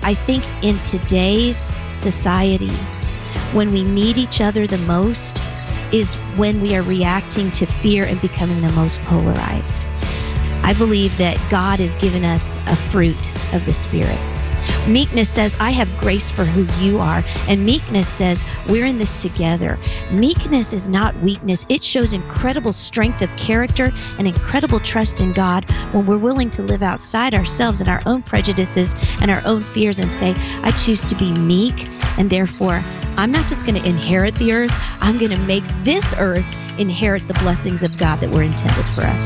I think in today's society, when we need each other the most is when we are reacting to fear and becoming the most polarized. I believe that God has given us a fruit of the Spirit. Meekness says, I have grace for who you are. And meekness says, we're in this together. Meekness is not weakness. It shows incredible strength of character and incredible trust in God when we're willing to live outside ourselves and our own prejudices and our own fears and say, I choose to be meek, and therefore I'm not just going to inherit the earth. I'm going to make this earth inherit the blessings of God that were intended for us.